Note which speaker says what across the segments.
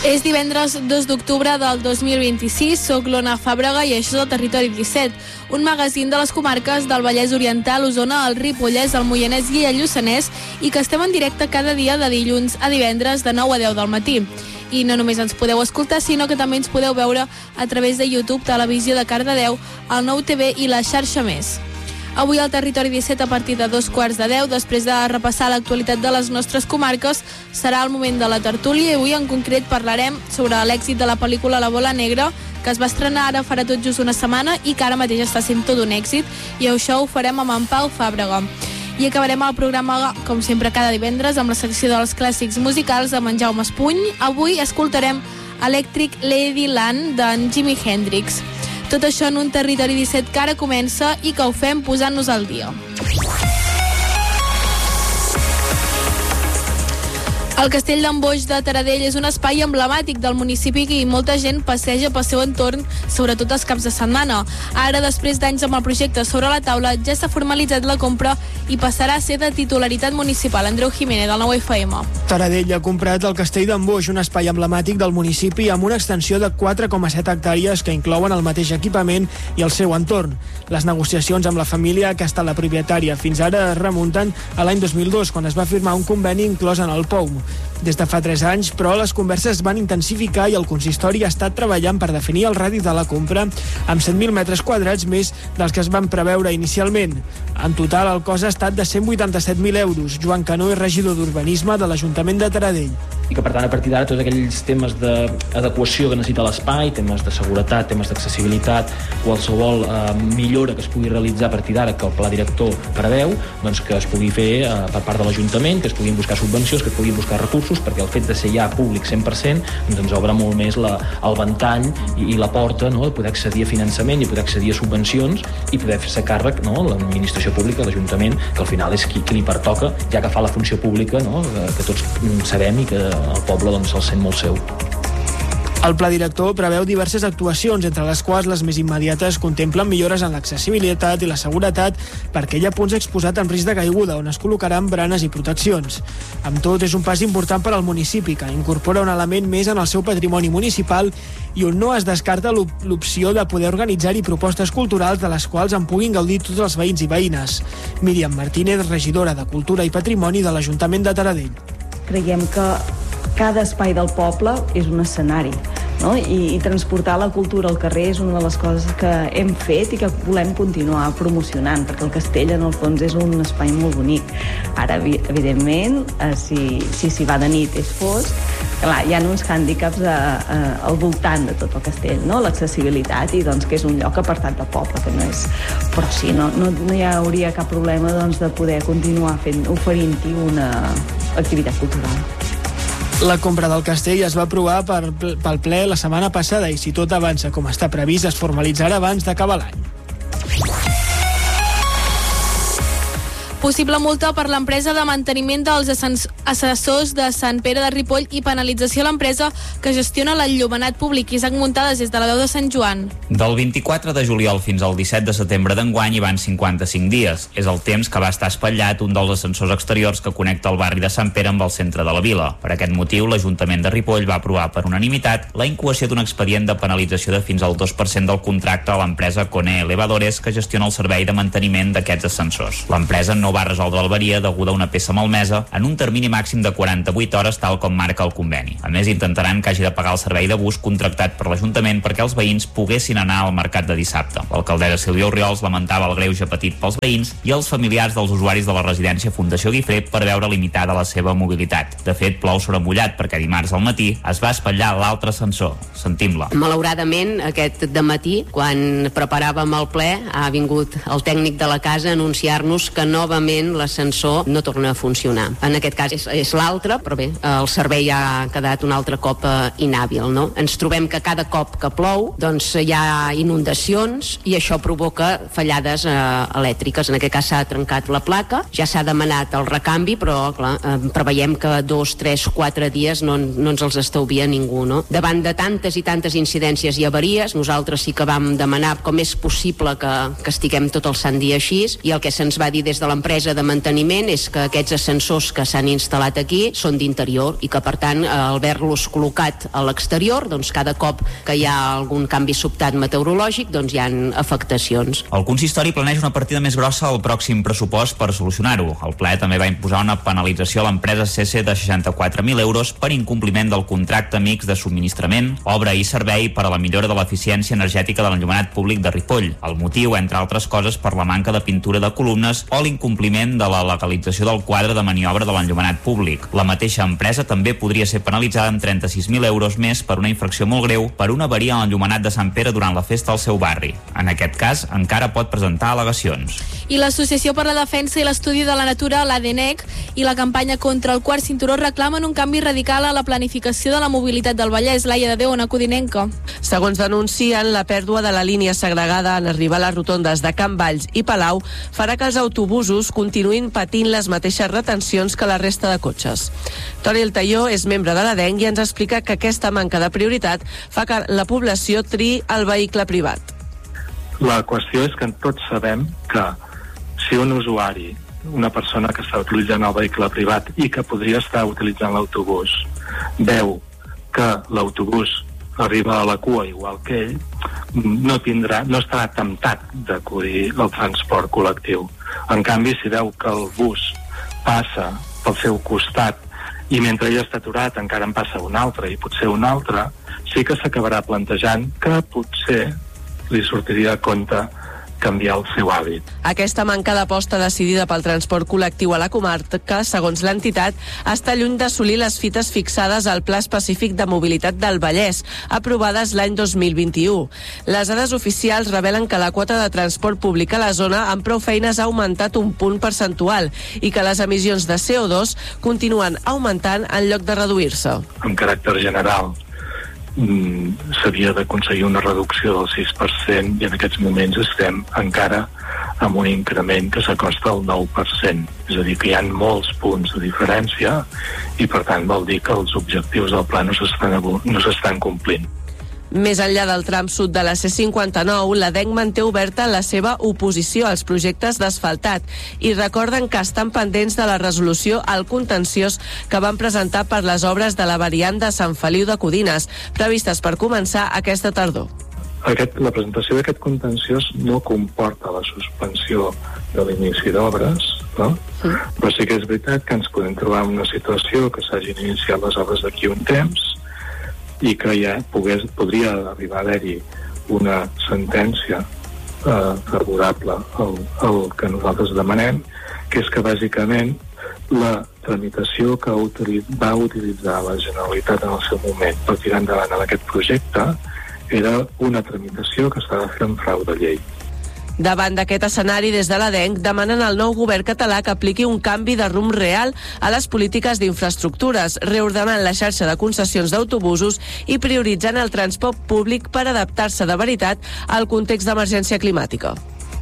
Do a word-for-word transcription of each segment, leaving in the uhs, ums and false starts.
Speaker 1: És divendres dos d'octubre del dos mil vint-i-sis, soc l'Ona Fàbrega i això és el Territori disset, un magazín de les comarques del Vallès Oriental, Osona, el Ripollès, el Moianès i el Lluçanès, i que estem en directe cada dia de dilluns a divendres de nou a deu del matí. I no només ens podeu escoltar, sinó que també ens podeu veure a través de YouTube, Televisió de Cardedeu, el Nou T V i la xarxa Més. Avui al Territori disset, a partir de dos quarts de deu, després de repassar l'actualitat de les nostres comarques, serà el moment de la tertúlia i avui en concret parlarem sobre l'èxit de la pel·lícula La Bola Negra, que es va estrenar ara farà tot just una setmana i que ara mateix està sent tot un èxit, i això ho farem amb en Pau Fàbrega. I acabarem el programa, com sempre, cada divendres amb la secció dels clàssics musicals amb en Jaume Espuny. Avui escoltarem Electric Ladyland d'en Jimi Hendrix. Tot això en un Territori disset que ara comença i que ho fem posant-nos al dia. El Castell d'en Boix de Taradell és un espai emblemàtic del municipi i molta gent passeja pel seu entorn, sobretot els caps de setmana. Ara, després d'anys amb el projecte sobre la taula, ja s'ha formalitzat la compra i passarà a ser de titularitat municipal. Andreu Jiménez, del nou F M.
Speaker 2: Taradell ha comprat el Castell d'en Boix, un espai emblemàtic del municipi amb una extensió de quatre coma set hectàrees que inclouen el mateix equipament i el seu entorn. Les negociacions amb la família que ha estat la propietària fins ara es remunten a l'any dos mil dos, quan es va firmar un conveni inclòs en el P O U. Des de fa tres anys, però, les converses es van intensificar i el consistori ha estat treballant per definir el radi de la compra amb set mil metres quadrats més dels que es van preveure inicialment. En total, el cost ha estat de cent vuitanta-set mil euros. Joan Canó és regidor d'Urbanisme de l'Ajuntament de Taradell.
Speaker 3: I que, per tant, a partir d'ara, tots aquells temes d'adequació que necessita l'espai, temes de seguretat, temes d'accessibilitat, qualsevol eh, millora que es pugui realitzar a partir d'ara, que el pla director preveu, doncs que es pugui fer eh, per part de l'Ajuntament, que es puguin buscar subvencions, que es puguin buscar recursos, perquè el fet de ser ja públic cent per cent doncs ens obre molt més la, el ventall i, i la porta, no?, de poder accedir a finançament i poder accedir a subvencions i poder fer-se càrrec, no?, l'administració pública, l'Ajuntament, que al final és qui, qui li pertoca, ja que fa la funció pública, no?, que, que tots sabem i que el poble doncs se'l sent molt seu.
Speaker 2: El pla director preveu diverses actuacions, entre les quals les més immediates contemplen millores en l'accessibilitat i la seguretat perquè hi ha punts exposats en risc de caiguda on es col·locaran branes i proteccions. Amb tot, és un pas important per al municipi que incorpora un element més en el seu patrimoni municipal i on no es descarta l'opció de poder organitzar-hi propostes culturals de les quals en puguin gaudir tots els veïns i veïnes. Míriam Martínez, regidora de Cultura i Patrimoni de l'Ajuntament de Taradell.
Speaker 4: Creiem que cada espai del poble és un escenari, no? I, i transportar la cultura al carrer és una de les coses que hem fet i que volem continuar promocionant, perquè el castell en el fons és un espai molt bonic. Ara, evidentment, eh, si s'hi si, si va de nit és fosc, clar, hi ha uns hàndicaps a, a, al voltant de tot el castell, no? L'accessibilitat, i doncs que és un lloc apartat del poble, que no és... Però sí, no, no, no hi hauria cap problema doncs, de poder continuar fent, oferint-hi una activitat cultural.
Speaker 2: La compra del castell es va aprovar per, pel ple la setmana passada i, si tot avança com està previst, es formalitzarà abans d'acabar l'any.
Speaker 1: Possible multa per l'empresa de manteniment dels assessors de Sant Pere de Ripoll i penalització a l'empresa que gestiona l'enllumenat públic. Isaac Muntades, des de la veu de Sant Joan.
Speaker 5: Del vint-i-quatre de juliol fins al disset de setembre d'enguany hi van cinquanta-cinc dies. És el temps que va estar espatllat un dels ascensors exteriors que connecta el barri de Sant Pere amb el centre de la vila. Per aquest motiu, l'Ajuntament de Ripoll va aprovar per unanimitat la incoació d'un expedient de penalització de fins al dos per cent del contracte a l'empresa Cone Elevadores, que gestiona el servei de manteniment d'aquests ascensors. L'empresa no va resoldre l'avaria deguda a una peça malmesa en un termini màxim de quaranta-vuit hores, tal com marca el conveni. A més, intentaran que hagi de pagar el servei de bus contractat per l'Ajuntament perquè els veïns poguessin anar al mercat de dissabte. L'alcaldessa Sílvia Orriols lamentava el greuge patit pels veïns i els familiars dels usuaris de la residència Fundació Guifré per veure limitada la seva mobilitat. De fet, plou sobre mullat perquè dimarts al matí es va espatllar l'altre ascensor. Sentim-la.
Speaker 6: Malauradament, aquest dematí, quan preparàvem el ple, ha vingut el tècnic de la casa a anunciar-nos que novament l'ascensor no torna a funcionar. En aquest cas és, és l'altre, però bé, el servei ha quedat un altre cop eh, inhàbil, no? Ens trobem que cada cop que plou doncs hi ha inundacions i això provoca fallades eh, elèctriques. En aquest cas s'ha trencat la placa, ja s'ha demanat el recanvi, però clar, eh, preveiem que dos, tres, quatre dies no, no ens els estalvia ningú, no? Davant de tantes i tantes incidències i avaries, nosaltres sí que vam demanar com és possible que, que estiguem tot el sant dia així, i el que se'ns va dir des de l'empresa l'empresa de manteniment és que aquests ascensors que s'han instal·lat aquí són d'interior i que, per tant, al haver-los col·locat a l'exterior, doncs cada cop que hi ha algun canvi sobtat meteorològic, doncs hi ha afectacions.
Speaker 5: El consistori planeja una partida més grossa al pròxim pressupost per solucionar-ho. El ple també va imposar una penalització a l'empresa C C de seixanta-quatre mil euros per incompliment del contracte mixt de subministrament, obra i servei per a la millora de l'eficiència energètica de l'enllumenat públic de Ripoll. El motiu, entre altres coses, per la manca de pintura de columnes o l'incompliment de la legalització del quadre de maniobra de l'enllumenat públic. La mateixa empresa també podria ser penalitzada amb trenta-sis mil euros més per una infracció molt greu per una avaria en l'enllumenat de Sant Pere durant la festa al seu barri. En aquest cas, encara pot presentar al·legacions.
Speaker 1: I l'Associació per la Defensa i l'Estudi de la Natura, l'A D N E C, i la campanya contra el quart cinturó reclamen un canvi radical a la planificació de la mobilitat del Vallès. Laia de Déu, Ona Codinenca.
Speaker 7: Segons denuncien, la pèrdua de la línia segregada en arribar a les rotondes de Can Valls i Palau farà que els autobusos continuïn patint les mateixes retencions que la resta de cotxes. Toni El Talló és membre de l'A D E N C i ens explica que aquesta manca de prioritat fa que la població triï el vehicle privat.
Speaker 8: La qüestió és que tots sabem que si un usuari, una persona que està utilitzant el vehicle privat i que podria estar utilitzant l'autobús, veu que l'autobús arriba a la cua igual que ell, no tindrà, no estarà temptat d'acudir al transport col·lectiu. En canvi, si veu que el bus passa pel seu costat i mentre ell està aturat encara en passa un altre i potser un altre, sí que s'acabarà plantejant que potser li sortiria a compte canviar el seu hàbit.
Speaker 7: Aquesta manca d'aposta decidida pel transport col·lectiu a la comarca, segons l'entitat, està lluny d'assolir les fites fixades al Pla Específic de Mobilitat del Vallès, aprovades l'any dos mil vint-i-u. Les dades oficials revelen que la quota de transport públic a la zona amb prou feines ha augmentat un punt percentual i que les emissions de C O dos continuen augmentant en lloc de reduir-se.
Speaker 8: En caràcter general, s'havia d'aconseguir una reducció del sis per cent i en aquests moments estem encara amb un increment que s'acosta al nou per cent. És a dir, que hi ha molts punts de diferència i per tant vol dir que els objectius del pla no s'estan, no s'estan complint.
Speaker 7: Més enllà del tram sud de la C cinquanta-nou, l'A D E N C manté oberta la seva oposició als projectes d'asfaltat i recorden que estan pendents de la resolució al contenciós que van presentar per les obres de la variant de Sant Feliu de Codines, previstes per començar aquesta tardor.
Speaker 8: Aquest, la presentació d'aquest contenciós no comporta la suspensió de l'inici d'obres, no? Sí. Però sí que és veritat que ens podem trobar en una situació que s'hagin iniciat les obres d'aquí un temps i que ja pogués, podria arribar a haver-hi una sentència eh, favorable al, al que nosaltres demanem, que és que bàsicament la tramitació que va utilitzar la Generalitat en el seu moment per tirar endavant en aquest projecte era una tramitació que s'ha de fer en frau de llei.
Speaker 7: Davant d'aquest escenari, des de l'A D E N C demanen al nou govern català que apliqui un canvi de rumb real a les polítiques d'infraestructures, reordenant la xarxa de concessions d'autobusos i prioritzant el transport públic per adaptar-se de veritat al context d'emergència climàtica.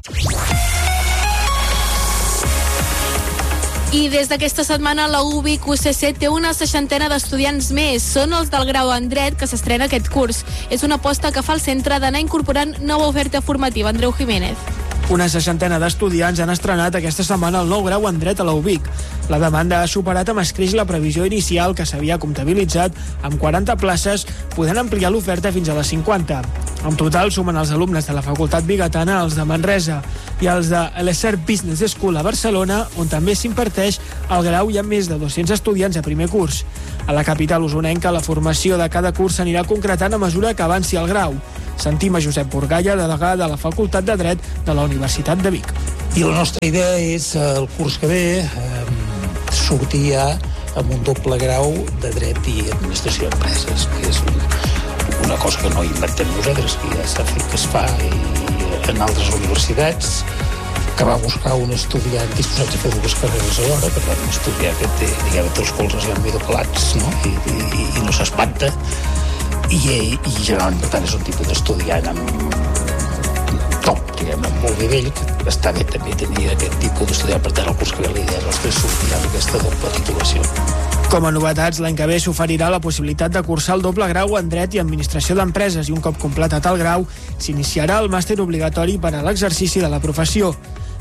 Speaker 1: I des d'aquesta setmana la U B I C U C C té una seixantena d'estudiants més. Són els del grau en dret que s'estrena aquest curs. És una aposta que fa el centre d'anar incorporant nova oferta formativa. Andreu Jiménez.
Speaker 2: Una seixantena d'estudiants han estrenat aquesta setmana el nou grau en dret a la U B I C. La demanda ha superat amb escreix la previsió inicial que s'havia comptabilitzat amb quaranta places, podent ampliar l'oferta fins a les cinquanta. En total sumen els alumnes de la Facultat Bigatana, els de Manresa i els de l'Esser Business School a Barcelona, on també s'imparteix el grau. Hi ha més de dos-cents estudiants a primer curs. A la capital usonenca, la formació de cada curs s'anirà concretant a mesura que avanci el grau. Sentim a Josep Burgalla, degà de la Facultat de Dret de la Universitat de Vic.
Speaker 9: I la nostra idea és, el curs que ve, eh, sortir ja amb un doble grau de Dret i Administració d'Empreses, que és un, una cosa que no inventem nosaltres, que ja s'ha fet, que es fa i, en altres universitats, que va buscar un estudiant disposat a fer dues carreres alhora, per tant, un estudiant que té, diguem, té els colzes ja ben doblats, no? I, i, i no s'espanta. I, i generalment, per tant, és un tipus d'estudiant amb top, diguem, amb molt nivell, que està bé també tenir aquest tipus d'estudiant. Per tant, el curs que ve l'idea nostra és sortir amb aquesta doble titulació.
Speaker 2: Com a novetats, l'any que ve s'oferirà la possibilitat de cursar el doble grau en Dret i Administració d'Empreses i un cop completat el grau, s'iniciarà el màster obligatori per a l'exercici de la professió.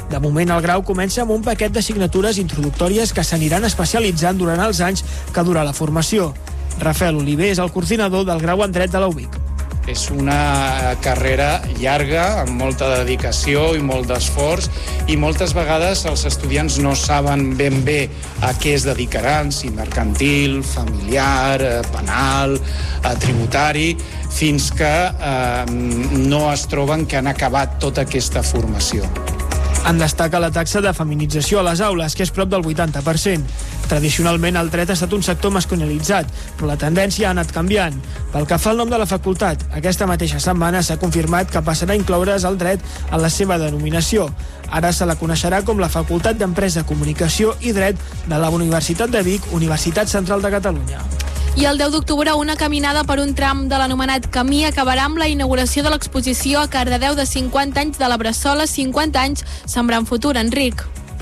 Speaker 2: De moment, el grau comença amb un paquet d'assignatures introductòries que s'aniran especialitzant durant els anys que dura la formació. Rafael Oliver és el coordinador del grau en dret de la U B I C.
Speaker 10: És una carrera llarga, amb molta dedicació i molt d'esforç, i moltes vegades els estudiants no saben ben bé a què es dedicaran, si mercantil, familiar, penal, tributari, fins que eh, no es troben que han acabat tota aquesta formació.
Speaker 2: En destaca la taxa de feminització a les aules, que és prop del vuitanta per cent. Tradicionalment, el dret ha estat un sector masculinitzat, però la tendència ha anat canviant. Pel que fa al nom de la facultat, aquesta mateixa setmana s'ha confirmat que passarà a incloure's el dret en la seva denominació. Ara se la coneixerà com la Facultat d'Empresa, Comunicació i Dret de la Universitat de Vic, Universitat Central de Catalunya.
Speaker 1: I el deu d'octubre una caminada per un tram de l'anomenat Camí acabarà amb la inauguració de l'exposició a Cardedeu de cinquanta anys de la Bressola, cinquanta anys sembrant futur. Enric.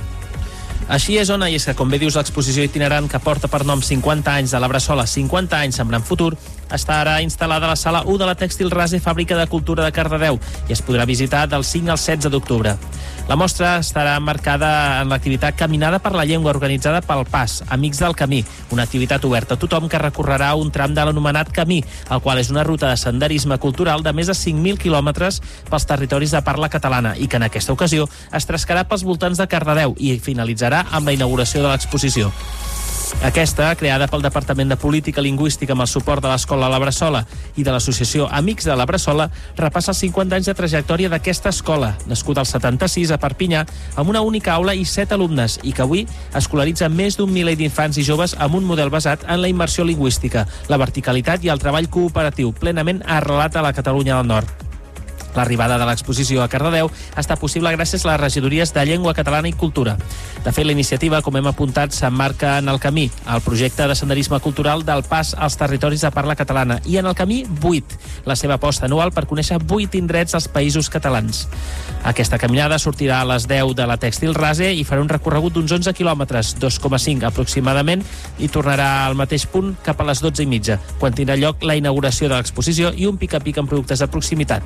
Speaker 11: Així és, Ona, i és que, com bé dius, l'exposició itinerant que porta per nom cinquanta anys de la Bressola, cinquanta anys sembrant futur, està ara instal·lada a la sala u de la Tèxtil Rase, Fàbrica de Cultura de Cardedeu, i es podrà visitar del cinc al setze d'octubre. La mostra estarà marcada en l'activitat Caminada per la Llengua, organitzada pel P A S, Amics del Camí, una activitat oberta a tothom que recorrerà un tram de l'anomenat Camí, el qual és una ruta de senderisme cultural de més de cinc mil quilòmetres pels territoris de parla catalana i que en aquesta ocasió es trascarà pels voltants de Cardedeu i finalitzarà amb la inauguració de l'exposició. Aquesta, creada pel Departament de Política Lingüística amb el suport de l'Escola La Bressola i de l'Associació Amics de la Bressola, repassa els cinquanta anys de trajectòria d'aquesta escola, nascuda al setanta-sis a Perpinyà, amb una única aula i set alumnes, i que avui escolaritza més d'un miler d'infants i joves amb un model basat en la immersió lingüística, la verticalitat i el treball cooperatiu, plenament arrelat a la Catalunya del Nord. L'arribada de l'exposició a Cardedeu està possible gràcies a les regidories de Llengua Catalana i Cultura. De fet, la iniciativa, com hem apuntat, s'emmarca en el Camí, el projecte de senderisme cultural del P A S als territoris de parla catalana, i en el Camí vuit, la seva aposta anual per conèixer vuit indrets als països catalans. Aquesta caminada sortirà a les deu de la Tèxtil Rase i farà un recorregut d'uns onze quilòmetres, dos coma cinc aproximadament, i tornarà al mateix punt cap a les dotze i mitja, quan tindrà lloc la inauguració de l'exposició i un pica-pica amb productes de proximitat.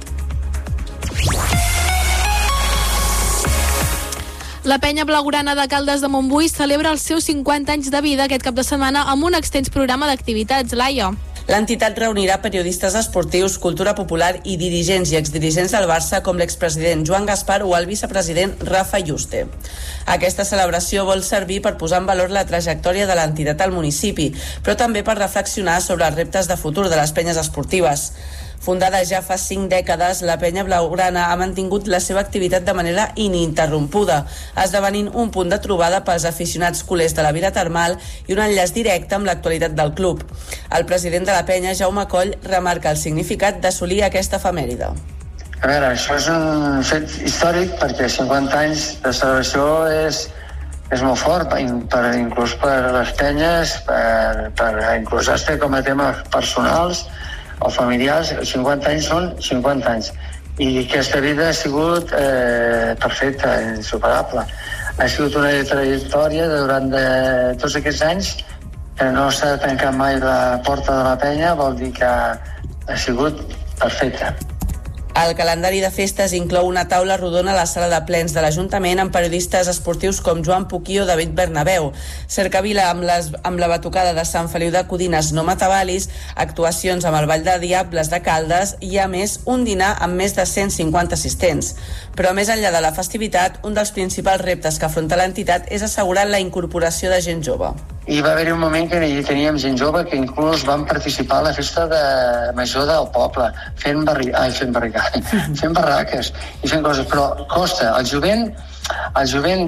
Speaker 1: La penya blaugrana de Caldes de Montbui celebra els seus cinquanta anys de vida aquest cap de setmana amb un extens programa d'activitats. Laia.
Speaker 7: L'entitat reunirà periodistes esportius, cultura popular i dirigents i exdirigents del Barça com l'expresident Joan Gaspar o el vicepresident Rafa Yuste. Aquesta celebració vol servir per posar en valor la trajectòria de l'entitat al municipi, però també per reflexionar sobre els reptes de futur de les penyes esportives. Fundada ja fa cinc dècades, la penya blaugrana ha mantingut la seva activitat de manera ininterrompuda, esdevenint un punt de trobada pels aficionats culers de la vida termal i un enllaç directe amb l'actualitat del club. El president de la penya, Jaume Coll, remarca el significat d'assolir aquesta efemèride.
Speaker 12: A veure, això és un fet històric perquè cinquanta anys de celebració és, és molt fort, per, per, inclús per les penyes, per, per inclús hasta com a temes personals o familiars. Cinquanta anys són cinquanta anys i aquesta vida ha sigut eh, perfecta, insuperable. Ha sigut una trajectòria durant de tots aquests anys que no s'ha tancat mai la porta de la penya, vol dir que ha sigut perfecta.
Speaker 7: El calendari de festes inclou una taula rodona a la sala de plens de l'Ajuntament amb periodistes esportius com Joan Puquí o David Bernabéu, cercavila amb, les, amb la batucada de Sant Feliu de Codines No Matavalis, actuacions amb el Ball de Diables de Caldes i, a més, un dinar amb més de cent cinquanta assistents. Però més enllà de la festivitat, un dels principals reptes que afronta l'entitat és assegurar la incorporació de gent jove.
Speaker 12: I va haver-hi un moment que hi teníem gent jove que inclús van participar a la festa de major del poble, fent, barri... Ai, fent, barrica... fent barraques i fent coses, però costa. El jovent, el jovent